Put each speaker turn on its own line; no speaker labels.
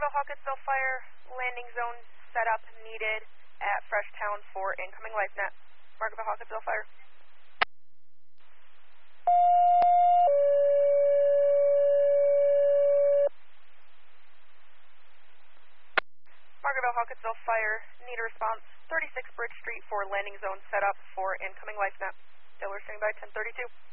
Margaretville Hawkesville Fire, landing zone setup needed at Freshtown for incoming LifeNet. Margaretville Hawkesville Fire. Margaretville Hawkesville Fire, need a response. 36 Bridge Street for landing zone setup for incoming LifeNet. Dillard standing by 1032.